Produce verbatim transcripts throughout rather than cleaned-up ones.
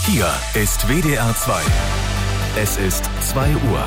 Hier ist W D R zwei. Es ist zwei Uhr.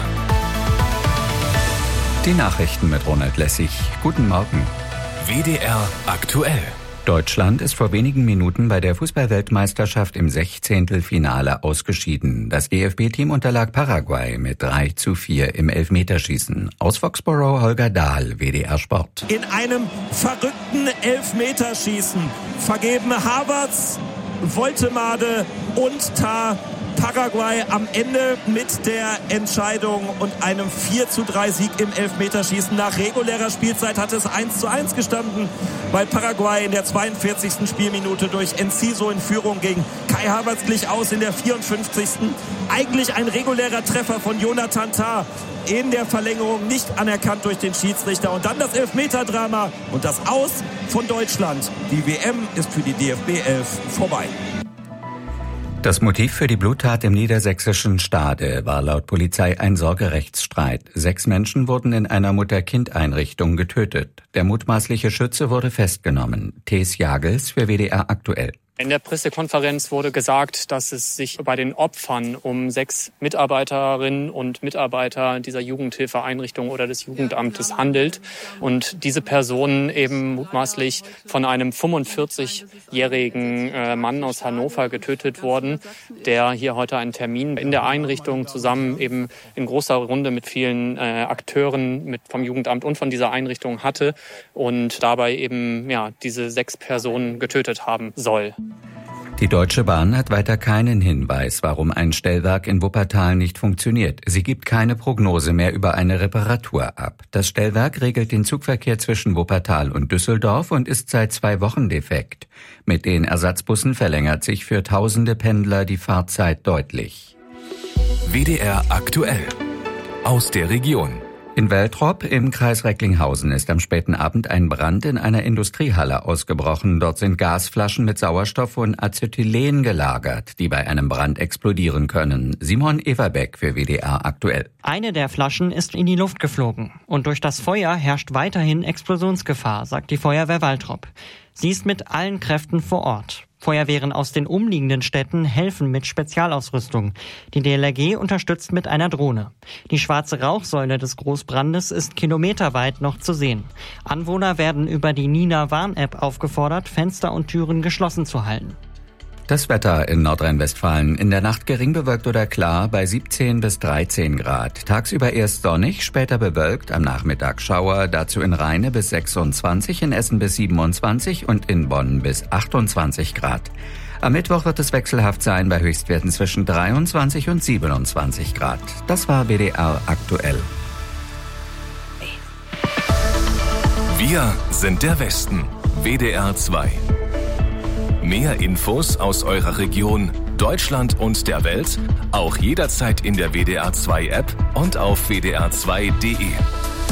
Die Nachrichten mit Ronald Lessig. Guten Morgen. W D R aktuell. Deutschland ist vor wenigen Minuten bei der Fußball-Weltmeisterschaft im Sechzehntelfinale ausgeschieden. Das D F B-Team unterlag Paraguay mit drei zu vier im Elfmeterschießen. Aus Foxborough Holger Dahl, W D R Sport. In einem verrückten Elfmeterschießen vergeben Havertz, Woltemade und Tah Paraguay am Ende mit der Entscheidung und einem vier zu drei Sieg im Elfmeterschießen. Nach regulärer Spielzeit hatte es eins zu eins gestanden, weil Paraguay in der zweiundvierzigsten Spielminute durch Enciso in Führung ging. Kai Havertz glich aus in der vierundfünfzigsten Eigentlich ein regulärer Treffer von Jonathan Tah. In der Verlängerung nicht anerkannt durch den Schiedsrichter. Und dann das Elfmeterdrama und das Aus von Deutschland. Die W M ist für die D F B elf vorbei. Das Motiv für die Bluttat im niedersächsischen Stade war laut Polizei ein Sorgerechtsstreit. Sechs Menschen wurden in einer Mutter-Kind-Einrichtung getötet. Der mutmaßliche Schütze wurde festgenommen. Thes Jagels für W D R aktuell. In der Pressekonferenz wurde gesagt, dass es sich bei den Opfern um sechs Mitarbeiterinnen und Mitarbeiter dieser Jugendhilfeeinrichtung oder des Jugendamtes handelt und diese Personen eben mutmaßlich von einem fünfundvierzigjährigen Mann aus Hannover getötet wurden, der hier heute einen Termin in der Einrichtung zusammen eben in großer Runde mit vielen Akteuren mit vom Jugendamt und von dieser Einrichtung hatte und dabei eben ja diese sechs Personen getötet haben soll. Die Deutsche Bahn hat weiter keinen Hinweis, warum ein Stellwerk in Wuppertal nicht funktioniert. Sie gibt keine Prognose mehr über eine Reparatur ab. Das Stellwerk regelt den Zugverkehr zwischen Wuppertal und Düsseldorf und ist seit zwei Wochen defekt. Mit den Ersatzbussen verlängert sich für tausende Pendler die Fahrzeit deutlich. W D R aktuell. Aus der Region. In Weltrop im Kreis Recklinghausen ist am späten Abend ein Brand in einer Industriehalle ausgebrochen. Dort sind Gasflaschen mit Sauerstoff und Acetylen gelagert, die bei einem Brand explodieren können. Simon Everbeck für W D R aktuell. Eine der Flaschen ist in die Luft geflogen und durch das Feuer herrscht weiterhin Explosionsgefahr, sagt die Feuerwehr Weltrop. Sie ist mit allen Kräften vor Ort. Feuerwehren aus den umliegenden Städten helfen mit Spezialausrüstung. Die D L R G unterstützt mit einer Drohne. Die schwarze Rauchsäule des Großbrandes ist kilometerweit noch zu sehen. Anwohner werden über die Nina Warn-App aufgefordert, Fenster und Türen geschlossen zu halten. Das Wetter in Nordrhein-Westfalen. In der Nacht gering bewölkt oder klar bei siebzehn bis dreizehn Grad. Tagsüber erst sonnig, später bewölkt, am Nachmittag Schauer, dazu in Rheine bis sechsundzwanzig, in Essen bis siebenundzwanzig und in Bonn bis achtundzwanzig Grad. Am Mittwoch wird es wechselhaft sein bei Höchstwerten zwischen dreiundzwanzig und siebenundzwanzig Grad. Das war W D R aktuell. Wir sind der Westen. W D R zwei. Mehr Infos aus eurer Region, Deutschland und der Welt, auch jederzeit in der W D R zwei App und auf w d r zwei punkt d e.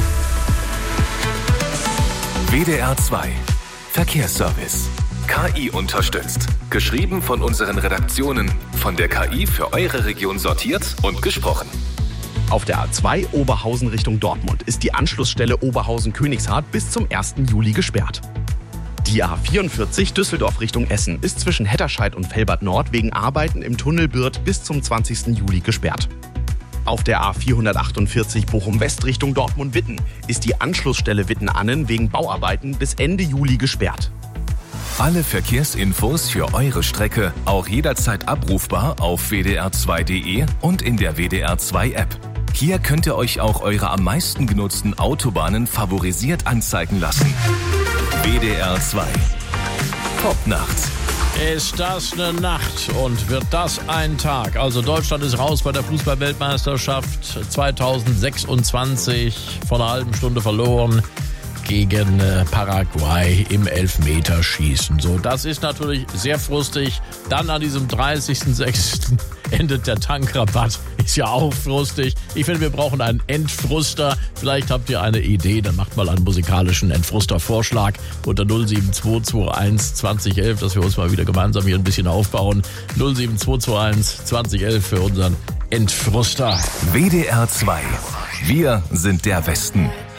W D R zwei Verkehrsservice. K I unterstützt. Geschrieben von unseren Redaktionen, von der K I für eure Region sortiert und gesprochen. Auf der A zwei Oberhausen Richtung Dortmund ist die Anschlussstelle Oberhausen-Königshardt bis zum ersten Juli gesperrt. Die A vierundvierzig Düsseldorf Richtung Essen ist zwischen Hetterscheid und Velbert Nord wegen Arbeiten im Tunnel Bürth bis zum zwanzigsten Juli gesperrt. Auf der A vierhundertachtundvierzig Bochum West Richtung Dortmund-Witten ist die Anschlussstelle Witten-Annen wegen Bauarbeiten bis Ende Juli gesperrt. Alle Verkehrsinfos für eure Strecke auch jederzeit abrufbar auf w d r zwei punkt d e und in der W D R zwei App. Hier könnt ihr euch auch eure am meisten genutzten Autobahnen favorisiert anzeigen lassen. W D R zwei. Top-Nacht. Ist das eine Nacht und wird das ein Tag? Also Deutschland ist raus bei der Fußball-Weltmeisterschaft zweitausendsechsundzwanzig, vor einer halben Stunde verloren gegen äh, Paraguay im Elfmeterschießen. So, das ist natürlich sehr frustig. Dann an diesem dreißigsten sechsten endet der Tankrabatt. Ist ja auch frustig. Ich finde, wir brauchen einen Entfruster. Vielleicht habt ihr eine Idee, dann macht mal einen musikalischen Entfruster-Vorschlag unter null sieben zwei zwei eins zwanzig elf, dass wir uns mal wieder gemeinsam hier ein bisschen aufbauen. null sieben zwei zwei eins zwanzig elf für unseren Entfruster. W D R zwei. Wir sind der Westen.